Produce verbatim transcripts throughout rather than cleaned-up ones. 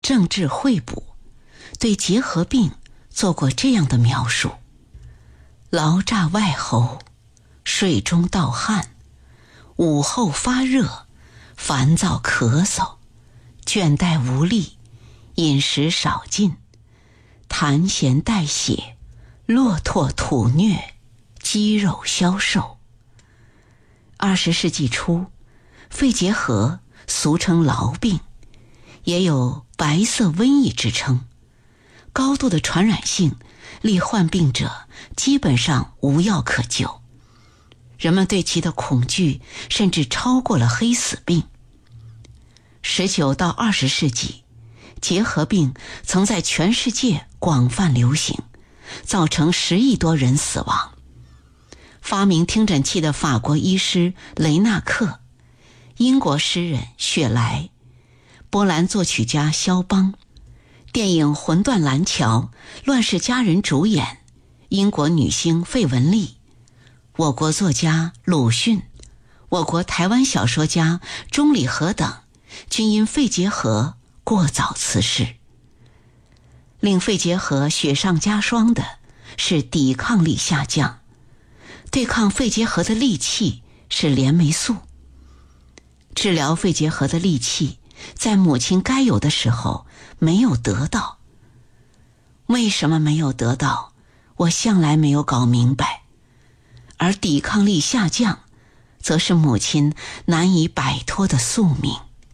政治汇补》对结核病做过这样的描述：劳炸外喉，睡中盗汗，午后发热，烦躁咳嗽，倦怠无力，饮食少进，痰涎带血，落唾吐衄，肌肉消瘦。二十世纪初，肺结核俗称痨病，也有白色瘟疫之称，高度的传染性令患病者基本上无药可救，人们对其的恐惧甚至超过了黑死病。十九到二十世纪，结核病曾在全世界广泛流行，造成十亿多人死亡。发明听诊器的法国医师雷纳克，英国诗人雪莱，波兰作曲家肖邦，电影《魂断蓝桥》乱世佳人主演英国女星费雯丽，我国作家鲁迅，我国台湾小说家钟理和等均因肺结核过早辞世。令肺结核雪上加霜的是抵抗力下降，对抗肺结核的利器是链霉素。治疗肺结核的利器在母亲该有的时候没有得到。为什么没有得到，我向来没有搞明白。而抵抗力下降，则是母亲难以摆脱的宿命。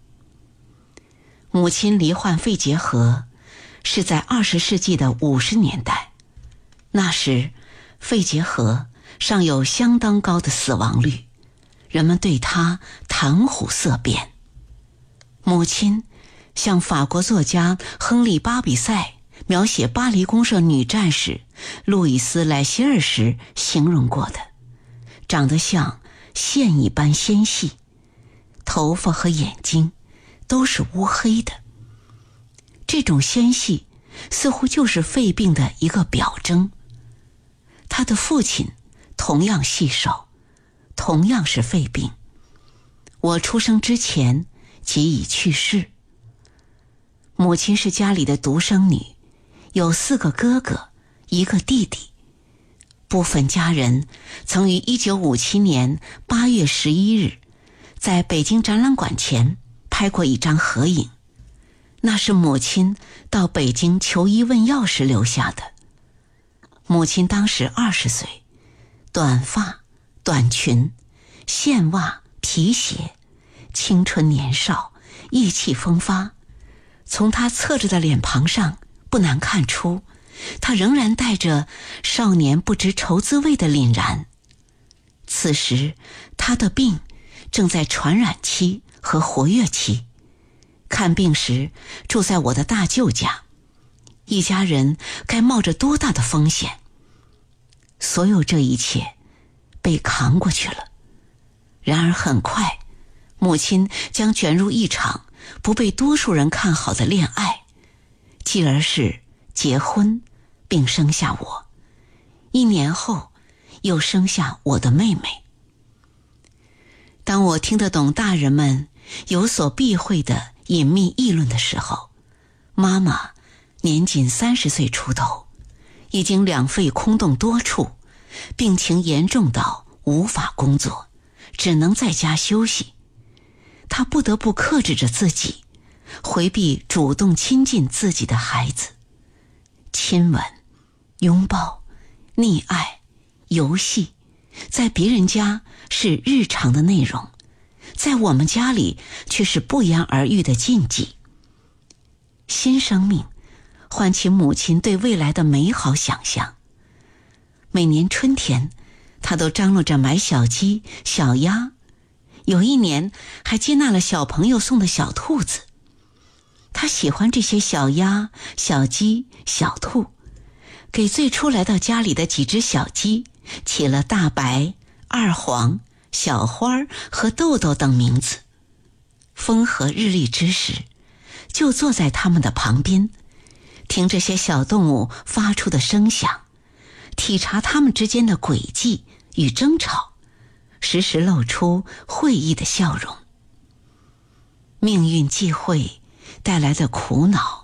母亲罹患肺结核是在二十世纪的五十年代，那时肺结核尚有相当高的死亡率，人们对她谈虎色变。母亲像法国作家亨利·巴比塞描写巴黎公社女战士路易斯·莱希尔时形容过的，长得像线一般纤细，头发和眼睛都是乌黑的。这种纤细似乎就是肺病的一个表征。他的父亲同样细瘦，同样是肺病。我出生之前即已去世。母亲是家里的独生女，有四个哥哥，一个弟弟。部分家人曾于一九五七年八月十一日在北京展览馆前拍过一张合影，那是母亲到北京求医问药时留下的。母亲当时二十岁，短发、短裙、线袜、皮鞋，青春年少，意气风发。从她侧着的脸庞上不难看出，她仍然带着少年不知愁滋味的凛然。此时她的病正在传染期和活跃期。看病时住在我的大舅家，一家人该冒着多大的风险。所有这一切被扛过去了。然而很快，母亲将卷入一场不被多数人看好的恋爱，继而是结婚并生下我，一年后又生下我的妹妹。当我听得懂大人们有所避讳的隐秘议论的时候，妈妈年仅三十岁出头，已经两肺空洞多处，病情严重到无法工作，只能在家休息。她不得不克制着自己，回避主动亲近自己的孩子。亲吻、拥抱、溺爱、游戏，在别人家是日常的内容，在我们家里却是不言而喻的禁忌。新生命唤起母亲对未来的美好想象。每年春天，她都张罗着买小鸡、小鸭，有一年还接纳了小朋友送的小兔子。她喜欢这些小鸭、小鸡、小兔，给最初来到家里的几只小鸡起了大白、二黄、小花和豆豆等名字。风和日丽之时，就坐在它们的旁边，听这些小动物发出的声响，体察它们之间的诡计与争吵，时时露出会意的笑容。命运际会带来的苦恼